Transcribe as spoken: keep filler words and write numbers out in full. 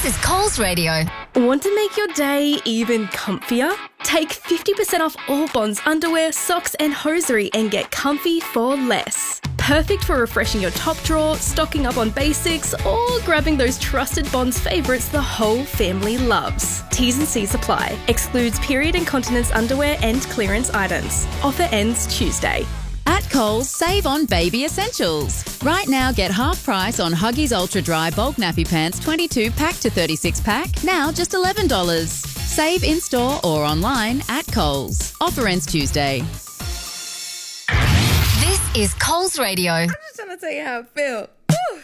This is Coles Radio. Want to make your day even comfier? Take fifty percent off all Bonds underwear, socks and hosiery and get comfy for less. Perfect for refreshing your top drawer, stocking up on basics, or grabbing those trusted Bonds favourites the whole family loves. T's and C's apply. Excludes period incontinence underwear and clearance items. Offer ends Tuesday. At Coles, save on baby essentials. Right now, get half price on Huggies Ultra Dry Bulk Nappy Pants twenty-two pack to thirty-six pack, now just eleven dollars. Save in-store or online at Coles. Offer ends Tuesday. This is Coles Radio. I'm just trying to tell you how I feel.